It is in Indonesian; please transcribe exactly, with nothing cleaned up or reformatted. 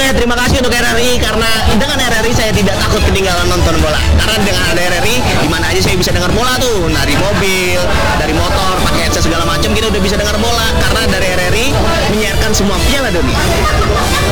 Oke, terima kasih untuk R R I karena dengan R R I saya tidak takut ketinggalan nonton bola. Karena dengan ada R R I, di mana aja saya bisa dengar bola tuh, dari mobil, dari motor, pakai headset segala macam kita udah bisa dengar bola karena dari R R I menyiarkan semua Piala Dunia.